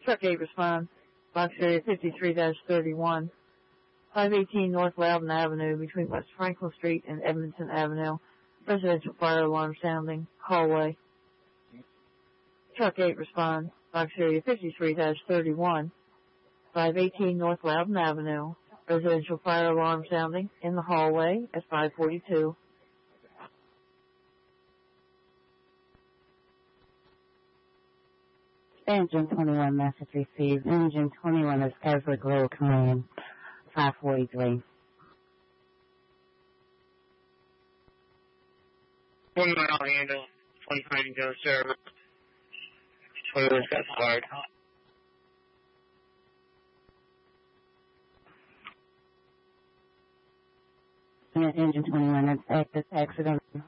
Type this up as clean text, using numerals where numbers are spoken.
Truck 8 responds. Box area 53-31. 518 North Loudon Avenue between West Franklin Street and Edmonton Avenue. Residential fire alarm sounding. Hallway. Truck 8 responds. Box area 53-31. 518 North Loudon Avenue. Residential fire alarm sounding in the hallway at 542. Engine 21 message received. Engine 21 is Ezra Glow Command 543. 1 mile handle, 25 go service. 21 got fired. Engine 21, that's accident.